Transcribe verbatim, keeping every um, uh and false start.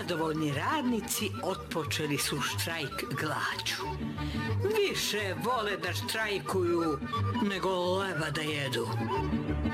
nezadovoljni radnici otpočeli su štrajk glađu. Više vole da štrajkuju nego leba da jedu.